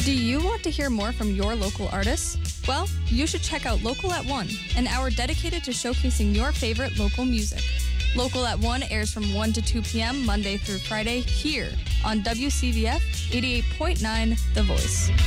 Do you want to hear more from your local artists? Well, you should check out Local at 1, an hour dedicated to showcasing your favorite local music. Local at 1 airs from 1 to 2 p.m. Monday through Friday here on WCVF 88.9 The Voice.